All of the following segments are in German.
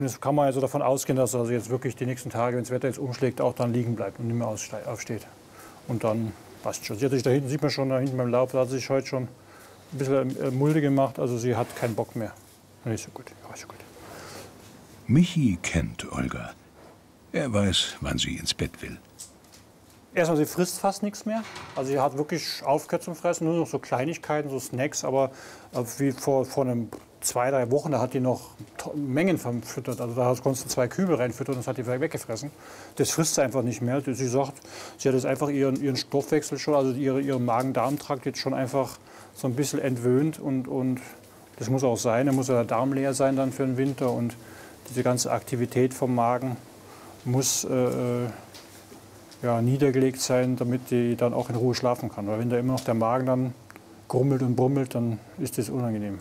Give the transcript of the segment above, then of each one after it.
Das kann man also davon ausgehen, dass er also jetzt wirklich die nächsten Tage, wenn das Wetter jetzt umschlägt, auch dann liegen bleibt und nicht mehr aufsteht. Und dann passt schon. Sie hat sich da hinten, sieht man schon, da hinten beim Laub, da hat sie sich heute schon ein bisschen Mulde gemacht. Also sie hat keinen Bock mehr. Nicht so gut, ja, so gut. Michi kennt Olga. Er weiß, wann sie ins Bett will. Erstmal, sie frisst fast nichts mehr. Also sie hat wirklich aufgehört zum Fressen, nur noch so Kleinigkeiten, so Snacks. Aber wie vor einem 2, 3 Wochen, da hat die noch Mengen verfüttert. Also da konntest du 2 Kübel reinfüttern und das hat die weggefressen. Das frisst sie einfach nicht mehr. Sie sagt, sie hat jetzt einfach ihren Stoffwechsel schon, also ihren Magen-Darm-Trakt jetzt schon einfach so ein bisschen entwöhnt. Und das muss auch sein. Da muss ja der Darm leer sein dann für den Winter. Und diese ganze Aktivität vom Magen muss niedergelegt sein, damit die dann auch in Ruhe schlafen kann. Weil wenn da immer noch der Magen dann grummelt und brummelt, dann ist das unangenehm.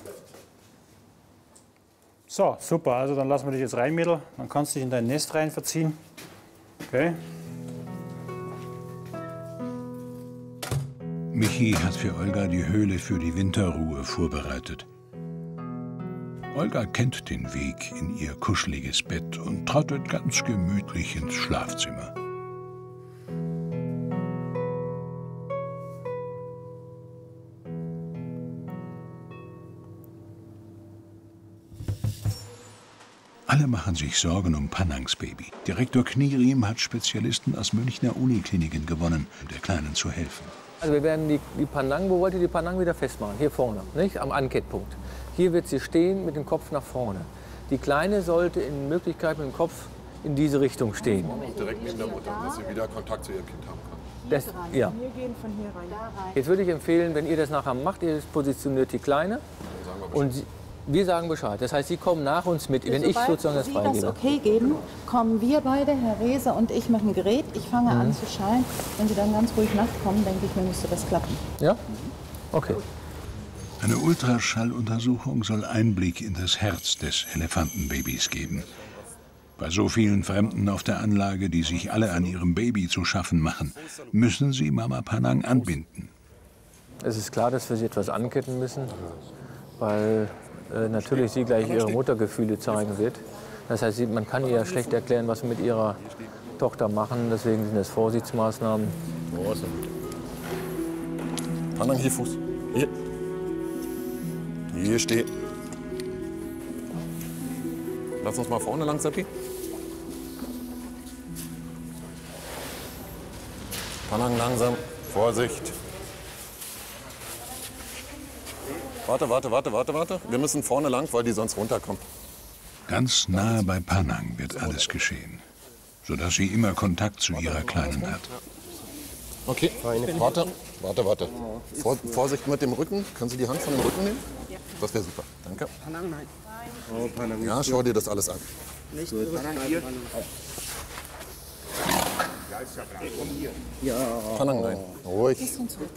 So, super. Also dann lassen wir dich jetzt rein, Mädel. Dann kannst du dich in dein Nest rein verziehen. Okay. Michi hat für Olga die Höhle für die Winterruhe vorbereitet. Olga kennt den Weg in ihr kuscheliges Bett und trottet ganz gemütlich ins Schlafzimmer. Alle machen sich Sorgen um Panangs Baby. Direktor Kniriem hat Spezialisten aus Münchner Unikliniken gewonnen, um der Kleinen zu helfen. Also wir werden die Panang, wo wollt ihr die Panang wieder festmachen? Hier vorne, nicht? Am Ankettpunkt. Hier wird sie stehen mit dem Kopf nach vorne. Die Kleine sollte in Möglichkeit mit dem Kopf in diese Richtung stehen. Direkt neben der Mutter, dass sie wieder Kontakt zu ihrem Kind haben kann. Das, ja. Wir gehen von hier rein. Jetzt würde ich empfehlen, wenn ihr das nachher macht, ihr positioniert die Kleine und wir sagen Bescheid. Das heißt, Sie kommen nach uns mit, wenn ich sozusagen das freigebe. Wenn Sie das okay geben, kommen wir beide, Herr Reese und ich, mit dem Gerät. Ich fange an zu schallen. Wenn Sie dann ganz ruhig nachkommen, denke ich mir, müsste das klappen. Ja? Okay. Eine Ultraschalluntersuchung soll Einblick in das Herz des Elefantenbabys geben. Bei so vielen Fremden auf der Anlage, die sich alle an ihrem Baby zu schaffen machen, müssen sie Mama Panang anbinden. Es ist klar, dass wir sie etwas anketten müssen, weil natürlich sie gleich ihre Muttergefühle zeigen wird. Das heißt, man kann ihr ja schlecht erklären, was wir mit ihrer Tochter machen. Deswegen sind das Vorsichtsmaßnahmen. Panang, hier Fuß. Hier. Hier steh. Lass uns mal vorne lang, Seppi. Panang langsam. Vorsicht. Warte. Wir müssen vorne lang, weil die sonst runterkommen. Ganz nahe bei Panang wird alles geschehen, sodass sie immer Kontakt zu ihrer Kleinen hat. Okay, warte. Vorsicht mit dem Rücken. Können Sie die Hand von dem Rücken nehmen? Das wäre super. Danke. Ja, schau dir das alles an. Panang, nein. Ruhig.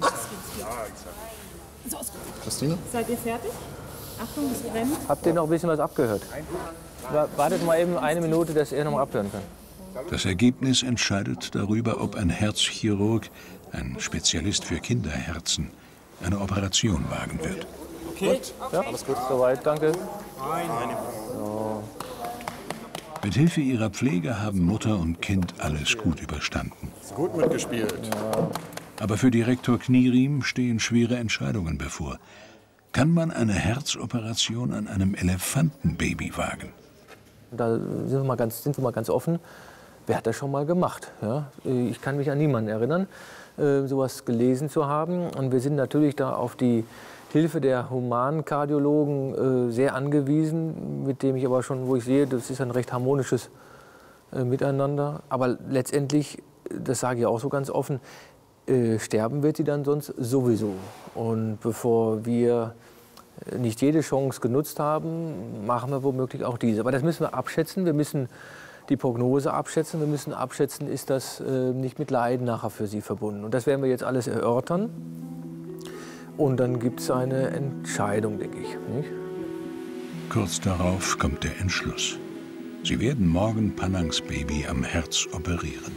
Christine? Seid ihr fertig? Achtung, das brennt. Habt ihr noch ein bisschen was abgehört? Wartet mal eben 1 Minute, dass er noch mal abhören kann. Das Ergebnis entscheidet darüber, ob ein Herzchirurg, ein Spezialist für Kinderherzen, eine Operation wagen wird. Okay, ja, alles gut. Soweit, danke. So. Mit Hilfe ihrer Pflege haben Mutter und Kind alles gut überstanden. Ist gut mitgespielt. Ja. Aber für Direktor Kniriem stehen schwere Entscheidungen bevor. Kann man eine Herzoperation an einem Elefantenbaby wagen? Da sind wir mal ganz offen. Wer hat das schon mal gemacht? Ja? Ich kann mich an niemanden erinnern, sowas gelesen zu haben. Und wir sind natürlich da auf die Hilfe der Humankardiologen sehr angewiesen, mit dem ich aber schon, wo ich sehe, das ist ein recht harmonisches Miteinander. Aber letztendlich, das sage ich auch so ganz offen, sterben wird sie dann sonst sowieso. Und bevor wir nicht jede Chance genutzt haben, machen wir womöglich auch diese. Aber das müssen wir abschätzen. Wir müssen die Prognose abschätzen. Wir müssen abschätzen, ist das nicht mit Leiden nachher für sie verbunden. Und das werden wir jetzt alles erörtern. Und dann gibt es eine Entscheidung, denke ich. Nicht? Kurz darauf kommt der Entschluss. Sie werden morgen Panangs Baby am Herz operieren.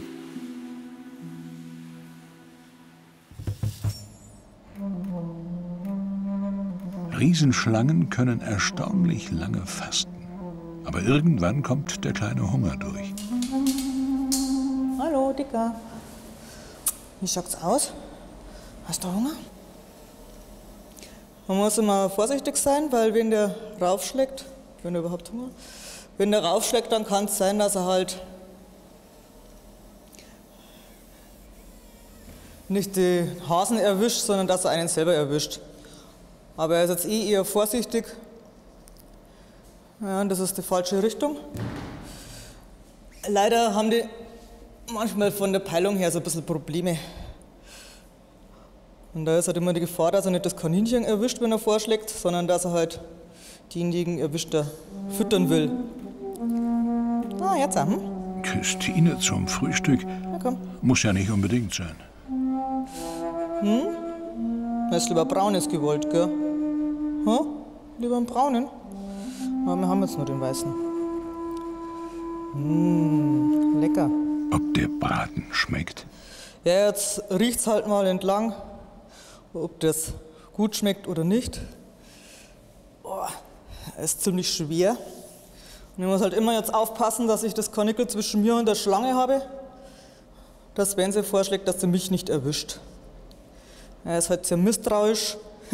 Riesenschlangen können erstaunlich lange fasten. Aber irgendwann kommt der kleine Hunger durch. Hallo, Dicker. Wie schaut's aus? Hast du Hunger? Man muss immer vorsichtig sein, weil wenn der raufschlägt, wenn er überhaupt Hunger, wenn der raufschlägt, dann kann es sein, dass er halt nicht die Hasen erwischt, sondern dass er einen selber erwischt. Aber er ist jetzt eher vorsichtig. Ja, und das ist die falsche Richtung. Leider haben die manchmal von der Peilung her so ein bisschen Probleme. Und da ist halt immer die Gefahr, dass er nicht das Kaninchen erwischt, wenn er vorschlägt, sondern dass er halt denjenigen erwischt, der füttern will. Ah, jetzt auch. Christine zum Frühstück? Na komm. Muss ja nicht unbedingt sein. Hast lieber braunes gewollt, gell? Hm? Lieber einen braunen? Aber wir haben jetzt nur den weißen. Lecker. Ob der Braten schmeckt? Ja, jetzt riecht's halt mal entlang, ob das gut schmeckt oder nicht. Oh, ist ziemlich schwer. Und ich muss halt immer jetzt aufpassen, dass ich das Karnickel zwischen mir und der Schlange habe, dass, wenn sie vorschlägt, dass sie mich nicht erwischt. Er ist halt sehr misstrauisch,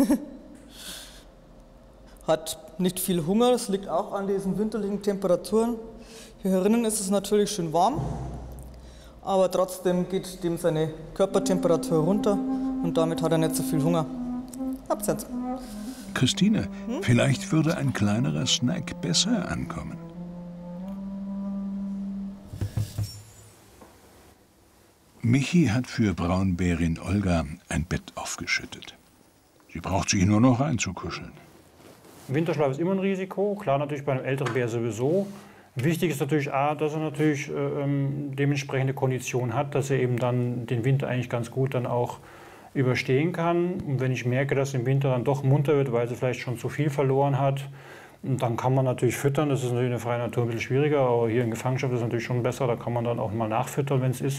hat nicht viel Hunger, das liegt auch an diesen winterlichen Temperaturen. Hier herinnen ist es natürlich schön warm, aber trotzdem geht dem seine Körpertemperatur runter und damit hat er nicht so viel Hunger. Absatz. Christine, vielleicht würde ein kleinerer Snack besser ankommen. Michi hat für Braunbärin Olga ein Bett aufgeschüttet. Sie braucht sich nur noch reinzukuscheln. Winterschlaf ist immer ein Risiko, klar natürlich bei einem älteren Bär sowieso. Wichtig ist natürlich A, dass er natürlich dementsprechende Kondition hat, dass er eben dann den Winter eigentlich ganz gut dann auch überstehen kann. Und wenn ich merke, dass im Winter dann doch munter wird, weil sie vielleicht schon zu viel verloren hat, dann kann man natürlich füttern. Das ist natürlich in der freien Natur ein bisschen schwieriger, aber hier in Gefangenschaft ist es natürlich schon besser. Da kann man dann auch mal nachfüttern, wenn es ist.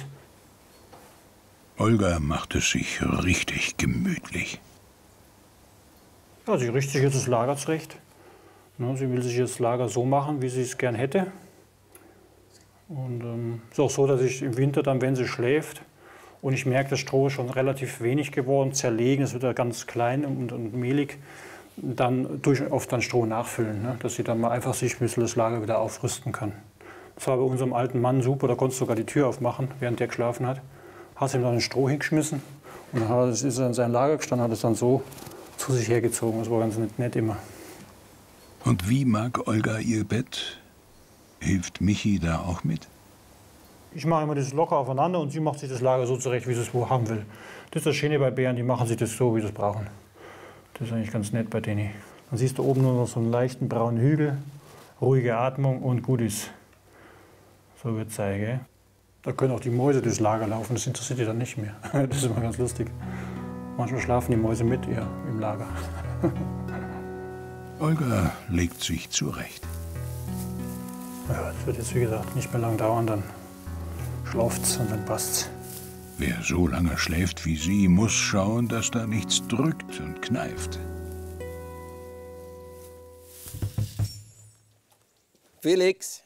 Olga macht es sich richtig gemütlich. Ja, sie richtet sich jetzt das Lager zurecht. Sie will sich das Lager so machen, wie sie es gern hätte. Und es ist auch so, dass ich im Winter dann, wenn sie schläft, und ich merke, das Stroh ist schon relativ wenig geworden, zerlegen, es wird ja ganz klein und mehlig, dann oft dann Stroh nachfüllen, ne? Dass sie dann mal einfach sich ein bisschen das Lager wieder aufrüsten kann. Das war bei unserem alten Mann super, da konntest du sogar die Tür aufmachen, während der geschlafen hat. Hast ihm dann ein Stroh hingeschmissen und dann ist er in sein Lager gestanden, hat es dann so zu sich hergezogen. Das war ganz nett immer. Und wie mag Olga ihr Bett? Hilft Michi da auch mit? Ich mache immer das locker aufeinander und sie macht sich das Lager so zurecht, wie sie es wo haben will. Das ist das Schöne bei Bären, die machen sich das so, wie sie es brauchen. Das ist eigentlich ganz nett bei denen. Dann siehst du oben nur noch so einen leichten braunen Hügel, ruhige Atmung und gut ist. So wird es sein, gell? Da können auch die Mäuse durchs Lager laufen, das interessiert die dann nicht mehr. Das ist immer ganz lustig. Manchmal schlafen die Mäuse mit ihr im Lager. Olga legt sich zurecht. Ja, das wird jetzt, wie gesagt, nicht mehr lang dauern, dann schlaft's und dann passt's. Wer so lange schläft wie sie, muss schauen, dass da nichts drückt und kneift. Felix!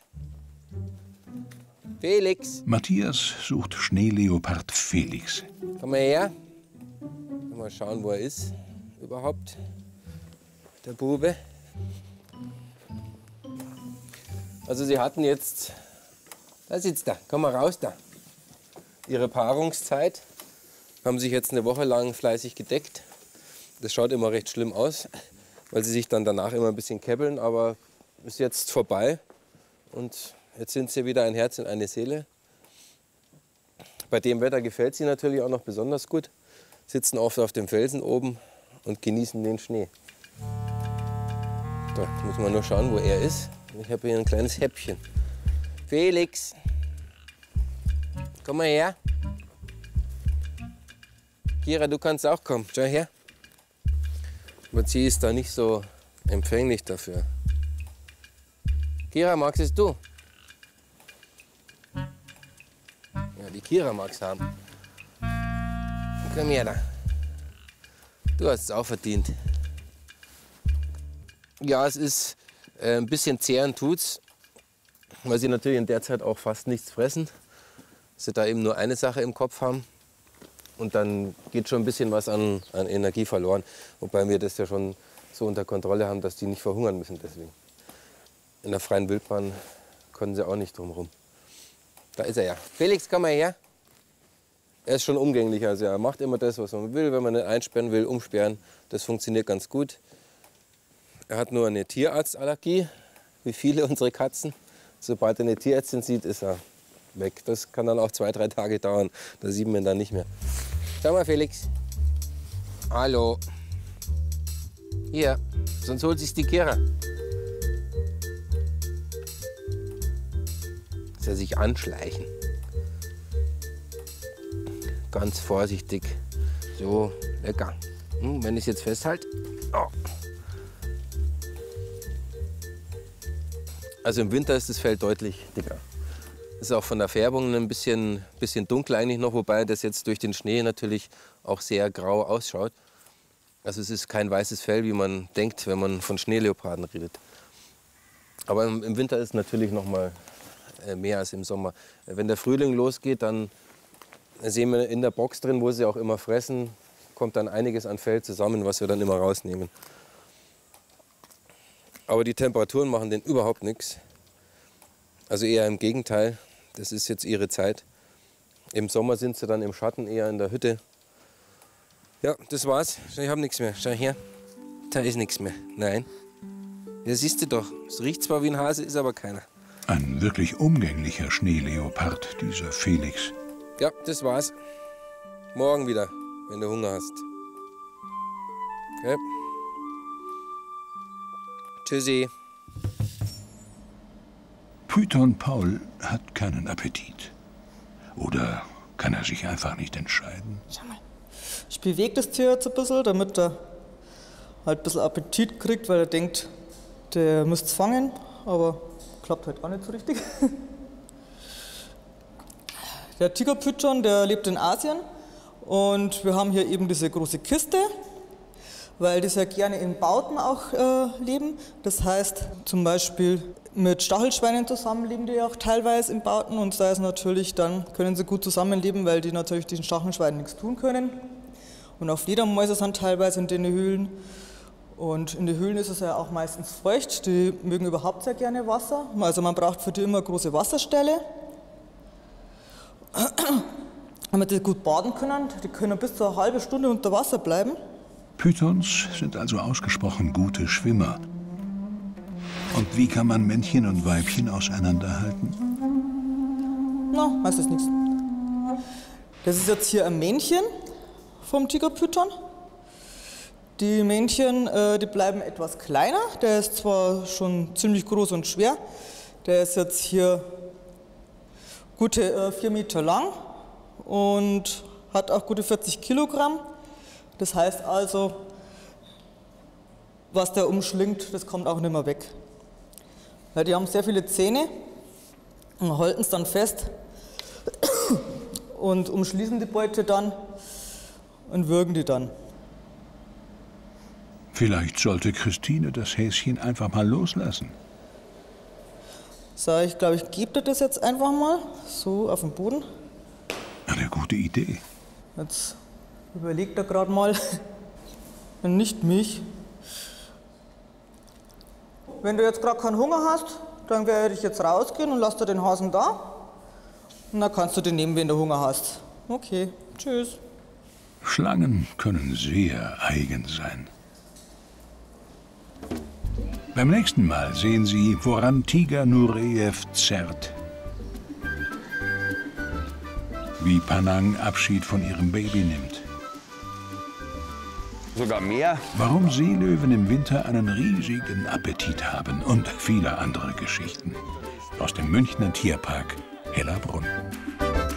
Felix! Matthias sucht Schneeleopard Felix. Komm mal her. Mal schauen, wo er ist überhaupt. Der Bube. Also sie hatten jetzt, da sitzt er, komm mal raus da. Ihre Paarungszeit, haben sich jetzt eine Woche lang fleißig gedeckt. Das schaut immer recht schlimm aus, weil sie sich dann danach immer ein bisschen käbbeln, aber ist jetzt vorbei. Und jetzt sind sie wieder ein Herz und eine Seele. Bei dem Wetter gefällt sie natürlich auch noch besonders gut. Sitzen oft auf dem Felsen oben und genießen den Schnee. Da muss man nur schauen, wo er ist. Ich habe hier ein kleines Häppchen. Felix, komm mal her. Kira, du kannst auch kommen. Schau her. Aber sie ist da nicht so empfänglich dafür. Kira, magst es du? Ja, die Kira mag es haben. Komm her da. Du hast es auch verdient. Ja, es ist ein bisschen zehren tut's, weil sie natürlich in der Zeit auch fast nichts fressen. Sie da eben nur eine Sache im Kopf haben. Und dann geht schon ein bisschen was an Energie verloren. Wobei wir das ja schon so unter Kontrolle haben, dass die nicht verhungern müssen deswegen. In der freien Wildbahn können sie auch nicht drum rum. Da ist er ja. Felix, komm mal her. Er ist schon umgänglich. Also er macht immer das, was man will. Wenn man ihn einsperren will, umsperren. Das funktioniert ganz gut. Er hat nur eine Tierarztallergie, wie viele unserer Katzen. Sobald er eine Tierärztin sieht, ist er weg. Das kann dann auch 2, 3 Tage dauern. Da sieht man ihn dann nicht mehr. Schau mal, Felix. Hallo. Hier, sonst holt sich die Kira. Soll sich anschleichen. Ganz vorsichtig. So, lecker. Wenn ich es jetzt festhalte. Oh. Also im Winter ist das Fell deutlich dicker. Ist auch von der Färbung ein bisschen dunkler eigentlich noch, wobei das jetzt durch den Schnee natürlich auch sehr grau ausschaut. Also es ist kein weißes Fell, wie man denkt, wenn man von Schneeleoparden redet. Aber im Winter ist es natürlich noch mal mehr als im Sommer. Wenn der Frühling losgeht, dann sehen wir in der Box drin, wo sie auch immer fressen, kommt dann einiges an Fell zusammen, was wir dann immer rausnehmen. Aber die Temperaturen machen denen überhaupt nichts. Also eher im Gegenteil, das ist jetzt ihre Zeit. Im Sommer sind sie dann im Schatten, eher in der Hütte. Ja, das war's. Ich habe nichts mehr. Schau her, da ist nichts mehr. Nein. Ja, siehst du doch. Es riecht zwar wie ein Hase, ist aber keiner. Ein wirklich umgänglicher Schneeleopard, dieser Felix. Ja, das war's. Morgen wieder, wenn du Hunger hast. Okay. Tschüssi. Python Paul hat keinen Appetit. Oder kann er sich einfach nicht entscheiden? Schau mal. Ich bewege das Tier jetzt ein bisschen, damit er halt ein bisschen Appetit kriegt, weil er denkt, der müsste es fangen, aber klappt halt auch nicht so richtig. Der Tigerpython, der lebt in Asien und wir haben hier eben diese große Kiste, weil die sehr gerne in Bauten auch leben. Das heißt zum Beispiel mit Stachelschweinen zusammenleben die auch teilweise in Bauten und da ist natürlich, dann können sie gut zusammenleben, weil die natürlich diesen Stachelschweinen nichts tun können. Und auch Fledermäuse sind teilweise in den Höhlen. Und in den Höhlen ist es ja auch meistens feucht. Die mögen überhaupt sehr gerne Wasser. Also man braucht für die immer eine große Wasserstelle, damit die gut baden können. Die können bis zu eine halbe Stunde unter Wasser bleiben. Pythons sind also ausgesprochen gute Schwimmer. Und wie kann man Männchen und Weibchen auseinanderhalten? Na, meistens nichts. Das ist jetzt hier ein Männchen vom Tigerpython. Die Männchen, die bleiben etwas kleiner. Der ist zwar schon ziemlich groß und schwer. Der ist jetzt hier gute 4 Meter lang und hat auch gute 40 Kilogramm. Das heißt also, was der umschlingt, das kommt auch nicht mehr weg. Ja, die haben sehr viele Zähne und halten es dann fest und umschließen die Beute dann und würgen die dann. Vielleicht sollte Christine das Häschen einfach mal loslassen. So, ich glaube, ich gebe dir das jetzt einfach mal so auf den Boden. Eine gute Idee. Jetzt überlegt er gerade mal, nicht mich. Wenn du jetzt gerade keinen Hunger hast, dann werde ich jetzt rausgehen und lass dir den Hasen da. Und dann kannst du den nehmen, wenn du Hunger hast. Okay, tschüss. Schlangen können sehr eigen sein. Beim nächsten Mal sehen Sie, woran Tiger Nureyev zerrt. Wie Panang Abschied von ihrem Baby nimmt. Sogar mehr? Warum Seelöwen im Winter einen riesigen Appetit haben und viele andere Geschichten. Aus dem Münchner Tierpark Hellerbrunn.